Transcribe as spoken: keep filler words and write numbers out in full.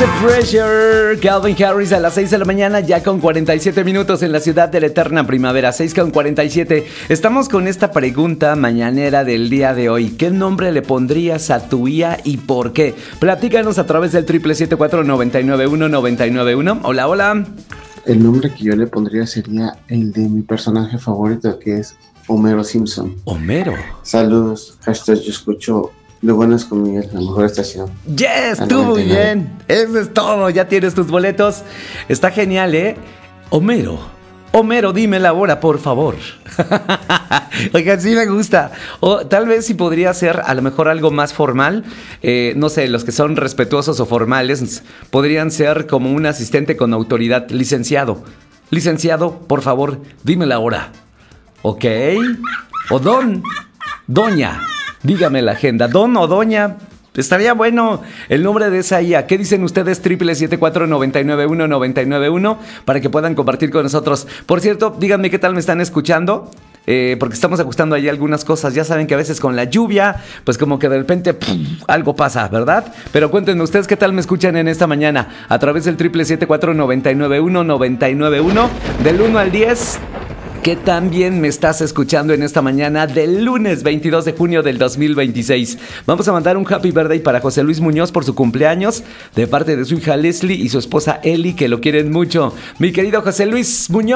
The Pressure, Calvin Harris a las seis de la mañana, ya con cuarenta y siete minutos en la ciudad de la eterna primavera, seis con cuarenta y siete. Estamos con esta pregunta mañanera del día de hoy. ¿Qué nombre le pondrías a tu I A y por qué? Platícanos a través del triple siete cuatro nueve nueve uno nueve nueve uno. Hola, hola. El nombre que yo le pondría sería el de mi personaje favorito, que es Homero Simpson. Homero. Saludos, hashtag yo escucho De Buenas con Miguel, la mejor estación. Yes, tú muy bien. Eso es todo, ya tienes tus boletos. Está genial, ¿eh? Homero, Homero, dime la hora, por favor. Oigan, sí me gusta. O tal vez si podría ser a lo mejor algo más formal. Eh, no sé, los que son respetuosos o formales podrían ser como un asistente con autoridad. Licenciado, licenciado, por favor, dime la hora. ¿Ok? O don, doña. Dígame la agenda, don o doña. Estaría bueno el nombre de esa I A. ¿Qué dicen ustedes? Triple siete cuatro nueve nueve uno nueve nueve uno para que puedan compartir con nosotros. Por cierto, díganme qué tal me están escuchando. Eh, porque estamos ajustando ahí algunas cosas. Ya saben que a veces con la lluvia, pues como que de repente ¡pum!, algo pasa, ¿verdad? Pero cuéntenme ustedes qué tal me escuchan en esta mañana a través del triple siete cuatro nueve nueve uno nueve nueve uno del uno al diez. ¿Qué tan bien me estás escuchando en esta mañana del lunes veintidós de junio del dos mil veintiséis? Vamos a mandar un happy birthday para José Luis Muñoz por su cumpleaños, de parte de su hija Leslie y su esposa Eli, que lo quieren mucho. Mi querido José Luis Muñoz.